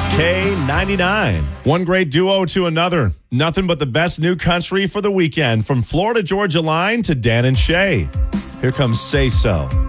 K99. One great duo to another. Nothing but the best new country for the weekend. From Florida Georgia Line to Dan and Shay. Here comes Say So.